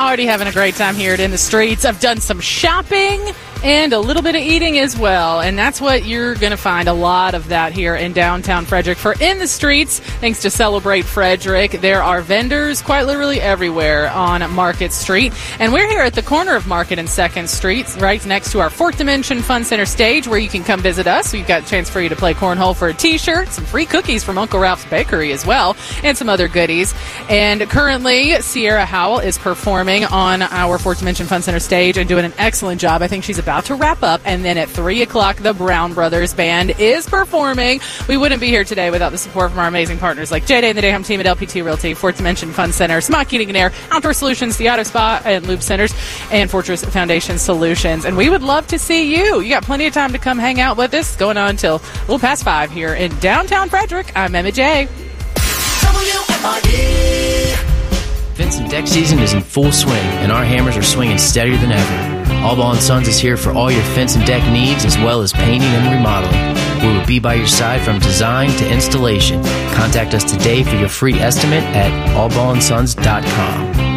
already having a great time here at In the Streets. I've done some shopping and a little bit of eating as well, and that's what you're going to find, a lot of that here in downtown Frederick. For In the Streets, thanks to Celebrate Frederick, there are vendors quite literally everywhere on Market Street, and we're here at the corner of Market and 2nd Street, right next to our Fourth Dimension Fun Center stage, where you can come visit us. We've got a chance for you to play cornhole for a t-shirt, some free cookies from Uncle Ralph's Bakery as well, and some other goodies. And currently, Sierra Howell is performing on our Fourth Dimension Fun Center stage and doing an excellent job. I think she's about to wrap up, and then at 3 o'clock, the Brown Brothers Band is performing. We wouldn't be here today without the support from our amazing partners like J-Day and the Day Home Team at LPT Realty, Fourth Dimension Fun Center, Smock Heating and Air, Outdoor Solutions, the Auto Spa and Lube Centers, and Fortress Foundation Solutions. And we would love to see you. You got plenty of time to come hang out with us, going on until a little past 5 here in downtown Frederick. I'm Emma J. Fence and deck season is in full swing, and our hammers are swinging steadier than ever. Allball & Sons is here for all your fence and deck needs, as well as painting and remodeling. We will be by your side from design to installation. Contact us today for your free estimate at allballandsons.com.